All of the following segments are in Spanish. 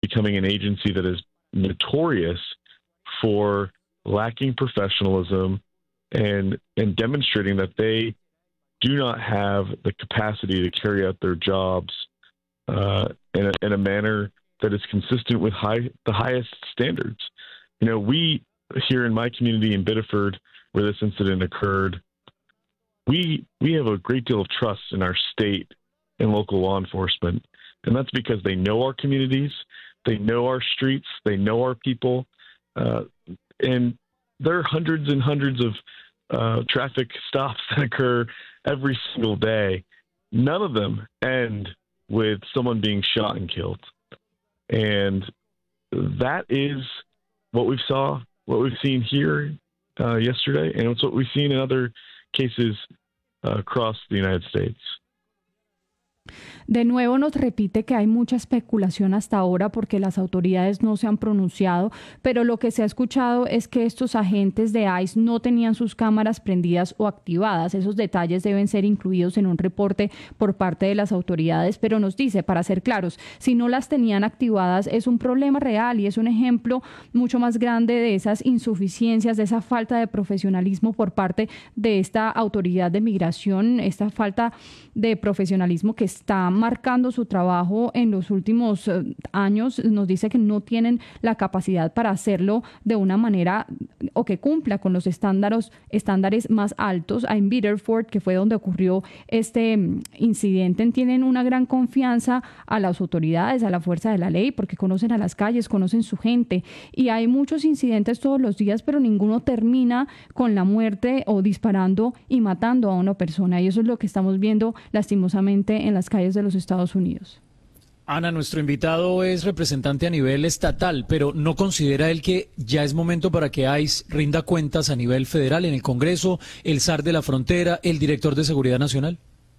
becoming an agency that is notorious for lacking professionalism and demonstrating that they do not have the capacity to carry out their jobs in a manner that is consistent with the highest standards. You know, we here in my community in Biddeford, where this incident occurred, we have a great deal of trust in our state and local law enforcement, and that's because they know our communities, they know our streets, they know our people, and there are hundreds and hundreds of traffic stops that occur every single day. None of them end with someone being shot and killed. And that is what we've seen here yesterday, and it's what we've seen in other cases across the United States. De nuevo nos repite que hay mucha especulación hasta ahora porque las autoridades no se han pronunciado, pero lo que se ha escuchado es que estos agentes de ICE no tenían sus cámaras prendidas o activadas. Esos detalles deben ser incluidos en un reporte por parte de las autoridades, pero nos dice, para ser claros, si no las tenían activadas es un problema real y es un ejemplo mucho más grande de esas insuficiencias, de esa falta de profesionalismo por parte de esta autoridad de migración, esta falta de profesionalismo que está marcando su trabajo en los últimos años. Nos dice que no tienen la capacidad para hacerlo de una manera o que cumpla con los estándares más altos. En Biddeford, que fue donde ocurrió este incidente, tienen una gran confianza a las autoridades, a la fuerza de la ley, porque conocen a las calles, conocen su gente, y hay muchos incidentes todos los días, pero ninguno termina con la muerte o disparando y matando a una persona, y eso es lo que estamos viendo lastimosamente en las calles de los Estados Unidos. Ana, nuestro invitado es representante a nivel estatal, pero ¿no considera él que ya es momento para que ICE rinda cuentas a nivel federal, en el Congreso, el SAR de la frontera, el director de Seguridad Nacional?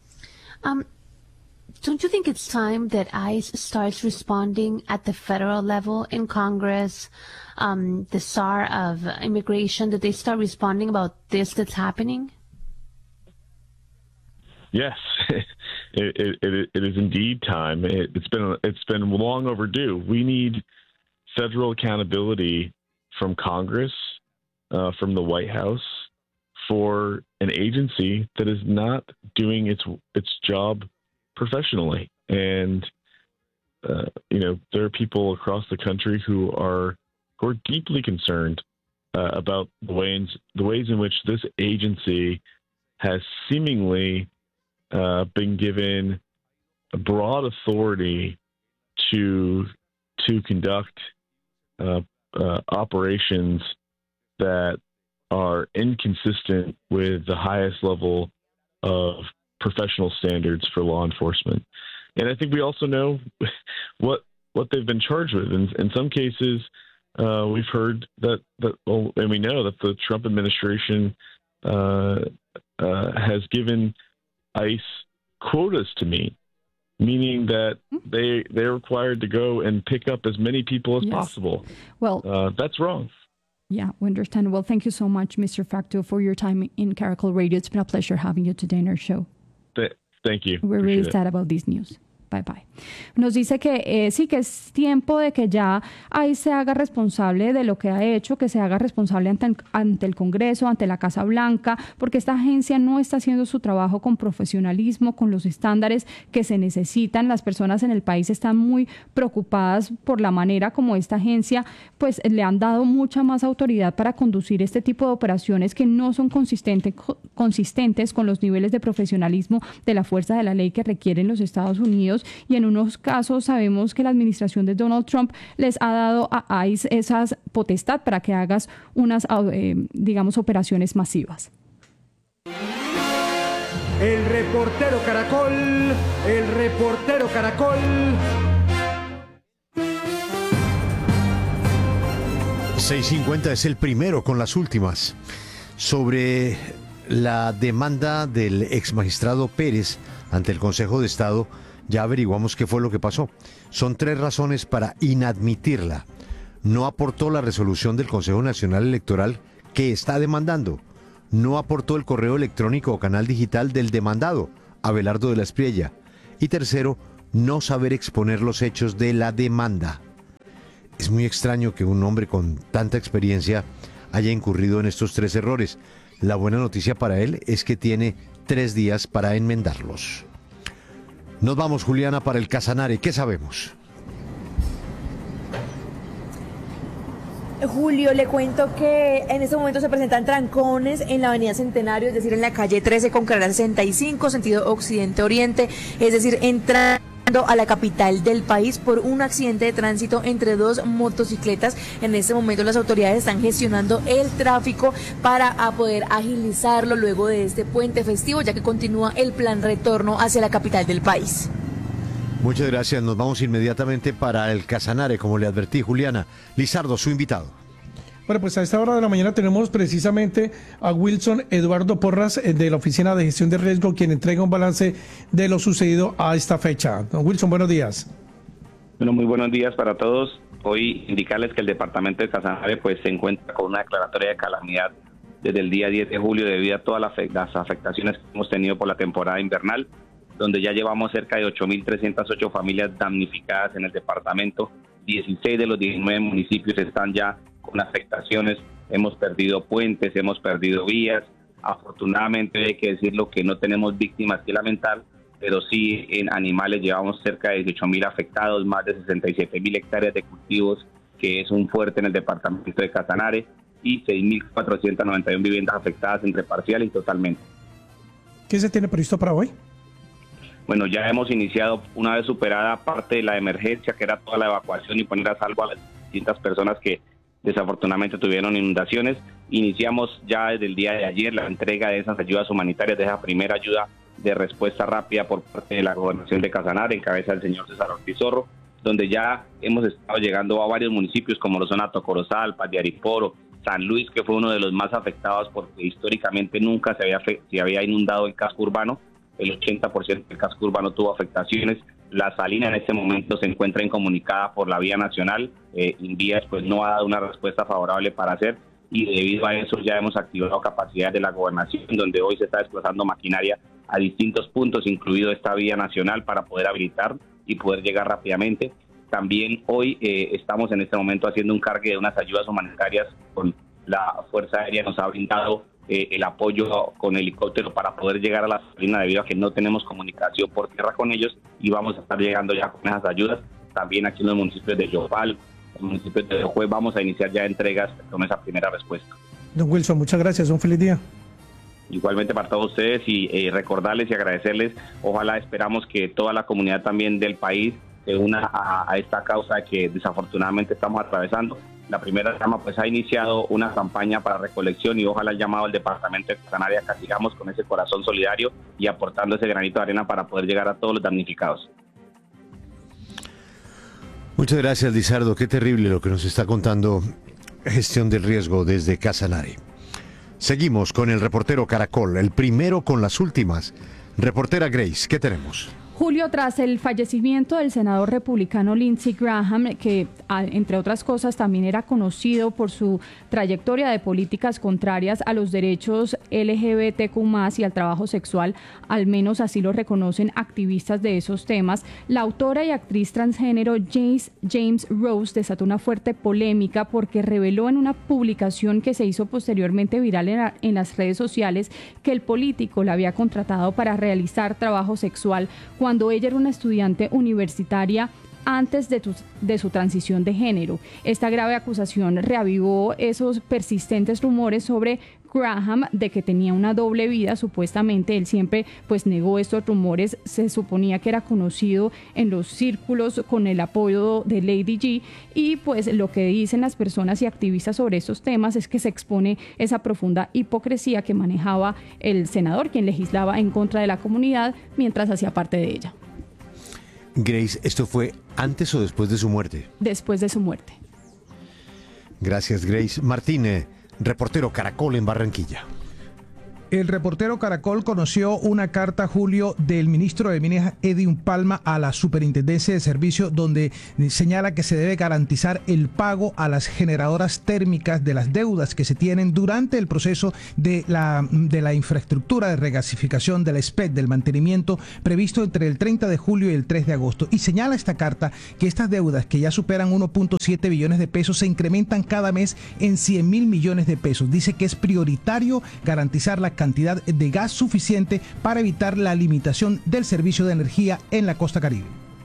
Don't you think it's time that ICE starts responding at the federal level in Congress, the SAR of immigration, that they start responding about this that's happening? Yes, it is indeed time. It's been long overdue. We need federal accountability from Congress, from the White House, for an agency that is not doing its job professionally. And there are people across the country who are deeply concerned about the ways in which this agency has seemingly been given a broad authority to conduct operations that are inconsistent with the highest level of professional standards for law enforcement. And I think we also know what they've been charged with. In some cases, we've heard and we know that the Trump administration has given ICE quotas to meet, meaning that they're required to go and pick up as many people as possible. Well, that's wrong. Yeah, we understand. Well, thank you so much, Mr. Facto, for your time in Caracol Radio. It's been a pleasure having you today in our show. Thank you. We're really sad about this news. Bye bye. Nos dice que sí, que es tiempo de que ya ahí se haga responsable de lo que ha hecho, que se haga responsable ante el Congreso, ante la Casa Blanca, porque esta agencia no está haciendo su trabajo con profesionalismo, con los estándares que se necesitan. Las personas en el país están muy preocupadas por la manera como esta agencia pues le han dado mucha más autoridad para conducir este tipo de operaciones que no son consistentes con los niveles de profesionalismo de la fuerza de la ley que requieren los Estados Unidos. Y en unos casos sabemos que la administración de Donald Trump les ha dado a ICE esa potestad para que hagas unas, operaciones masivas. El reportero Caracol. 6:50 es el primero con las últimas. Sobre la demanda del ex magistrado Pérez ante el Consejo de Estado, ya averiguamos qué fue lo que pasó. Son 3 razones para inadmitirla. No aportó la resolución del Consejo Nacional Electoral que está demandando. No aportó el correo electrónico o canal digital del demandado, Abelardo de la Espriella. Y tercero, no saber exponer los hechos de la demanda. es muy extraño que un hombre con tanta experiencia haya incurrido en estos 3 errores. La buena noticia para él es que tiene 3 días para enmendarlos. Nos vamos, Juliana, para el Casanare. ¿Qué sabemos? Julio, le cuento que en este momento se presentan trancones en la avenida Centenario, es decir, en la calle 13 con carrera 65, sentido occidente-oriente, es decir, entrando a la capital del país por un accidente de tránsito entre 2 motocicletas. En este momento las autoridades están gestionando el tráfico para poder agilizarlo luego de este puente festivo, ya que continúa el plan retorno hacia la capital del país. Muchas gracias. Nos vamos inmediatamente para el Casanare, como le advertí, Juliana. Lizardo, su invitado. Bueno, pues a esta hora de la mañana tenemos precisamente a Wilson Eduardo Porras de la Oficina de Gestión de Riesgo, quien entrega un balance de lo sucedido a esta fecha. Don Wilson, buenos días. Bueno, muy buenos días para todos. Hoy indicarles que el departamento de Casanare pues se encuentra con una declaratoria de calamidad desde el día 10 de julio debido a todas las afectaciones que hemos tenido por la temporada invernal, donde ya llevamos cerca de 8.308 familias damnificadas en el departamento. 16 de los 19 municipios están ya con afectaciones. Hemos perdido puentes, hemos perdido vías. Afortunadamente hay que decirlo que no tenemos víctimas que lamentar, pero sí en animales llevamos cerca de 18.000 afectados, más de 67.000 hectáreas de cultivos, que es un fuerte en el departamento de Casanare, y 6.491 viviendas afectadas entre parcial y totalmente. ¿Qué se tiene previsto para hoy? Bueno, ya hemos iniciado, una vez superada parte de la emergencia, que era toda la evacuación y poner a salvo a las distintas personas que desafortunadamente tuvieron inundaciones. Iniciamos ya desde el día de ayer la entrega de esas ayudas humanitarias, de esa primera ayuda de respuesta rápida por parte de la Gobernación de Casanare, en cabeza del señor César Ortiz Zorro, donde ya hemos estado llegando a varios municipios como lo son Atocorozal, Paz de Ariporo, San Luis, que fue uno de los más afectados porque históricamente nunca se había inundado el casco urbano. El 80% del casco urbano tuvo afectaciones. La Salina en este momento se encuentra incomunicada por la vía nacional. Invías pues no ha dado una respuesta favorable para hacer, y debido a eso ya hemos activado capacidades de la gobernación, donde hoy se está desplazando maquinaria a distintos puntos, incluido esta vía nacional, para poder habilitar y poder llegar rápidamente. También hoy estamos en este momento haciendo un cargue de unas ayudas humanitarias con la Fuerza Aérea. Nos ha brindado el apoyo con helicóptero para poder llegar a la Salina, debido a que no tenemos comunicación por tierra con ellos, y vamos a estar llegando ya con esas ayudas. También aquí en los municipios de Yopal, los municipios de Ojuez, vamos a iniciar ya entregas con esa primera respuesta. Don Wilson, muchas gracias, un feliz día. Igualmente para todos ustedes, y recordarles y agradecerles. Ojalá, esperamos que toda la comunidad también del país se una a esta causa que desafortunadamente estamos atravesando. La primera llama pues ha iniciado una campaña para recolección, y ojalá el llamado al departamento de Casanare a que sigamos con ese corazón solidario y aportando ese granito de arena para poder llegar a todos los damnificados. Muchas gracias, Lizardo. Qué terrible lo que nos está contando Gestión del Riesgo desde Casanare. Seguimos con el reportero Caracol, el primero con las últimas. Reportera Grace, ¿qué tenemos? Julio, tras el fallecimiento del senador republicano Lindsey Graham, que entre otras cosas también era conocido por su trayectoria de políticas contrarias a los derechos LGBTQ+ y al trabajo sexual, al menos así lo reconocen activistas de esos temas, la autora y actriz transgénero James Rose desató una fuerte polémica porque reveló en una publicación que se hizo posteriormente viral en las redes sociales que el político la había contratado para realizar trabajo sexual cuando ella era una estudiante universitaria antes de su transición de género. Esta grave acusación reavivó esos persistentes rumores sobre Graham de que tenía una doble vida. Supuestamente él siempre pues negó estos rumores. Se suponía que era conocido en los círculos con el apodo de Lady G, y pues lo que dicen las personas y activistas sobre estos temas es que se expone esa profunda hipocresía que manejaba el senador, quien legislaba en contra de la comunidad mientras hacía parte de ella. Grace, ¿esto fue antes o después de su muerte? Después de su muerte. Gracias, Grace. Martín, reportero Caracol en Barranquilla. El reportero Caracol conoció una carta, Julio, del ministro de Minas, Edwin Palma, a la Superintendencia de Servicios, donde señala que se debe garantizar el pago a las generadoras térmicas de las deudas que se tienen durante el proceso de la infraestructura de regasificación de la SPEC, del mantenimiento previsto entre el 30 de julio y el 3 de agosto. Y señala esta carta que estas deudas, que ya superan 1.7 billones de pesos, se incrementan cada mes en 100.000 millones de pesos. Dice que es prioritario garantizar la cantidad de gas suficiente para evitar la limitación del servicio de energía en la costa Caribe.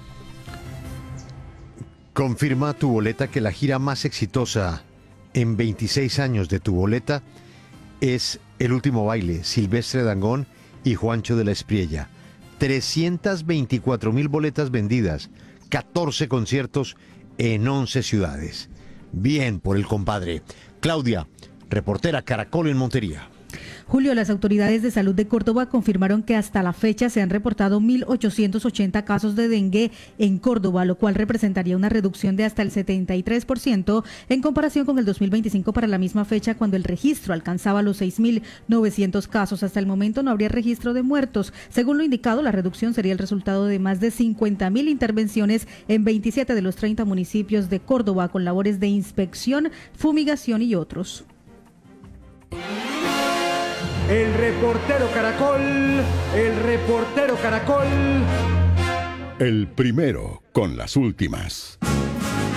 Confirma Tu Boleta que la gira más exitosa en 26 años de Tu Boleta es El Último Baile, Silvestre Dangond y Juancho de la Espriella. 324.000 boletas vendidas, 14 conciertos en 11 ciudades. Bien por el compadre. Claudia, reportera Caracol en Montería. Julio, las autoridades de salud de Córdoba confirmaron que hasta la fecha se han reportado 1.880 casos de dengue en Córdoba, lo cual representaría una reducción de hasta el 73% en comparación con el 2025 para la misma fecha, cuando el registro alcanzaba los 6.900 casos. Hasta el momento no habría registro de muertos. Según lo indicado, la reducción sería el resultado de más de 50.000 intervenciones en 27 de los 30 municipios de Córdoba, con labores de inspección, fumigación y otros. El reportero Caracol, el reportero Caracol. El primero con las últimas.